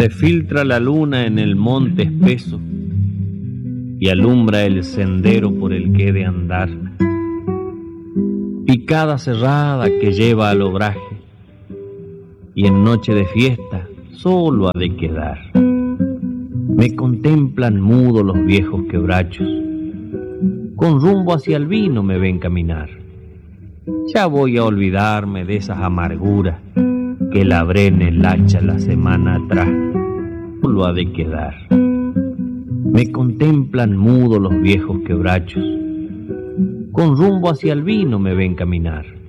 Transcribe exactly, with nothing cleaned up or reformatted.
Se filtra la luna en el monte espeso y alumbra el sendero por el que he de andar. Picada cerrada que lleva al obraje, y en noche de fiesta solo ha de quedar. Me contemplan mudo los viejos quebrachos, con rumbo hacia el vino me ven caminar. Ya voy a olvidarme de esas amarguras que labré en el hacha la semana atrás. Solo ha de quedar. Me contemplan mudo los viejos quebrachos, con rumbo hacia el vino me ven caminar.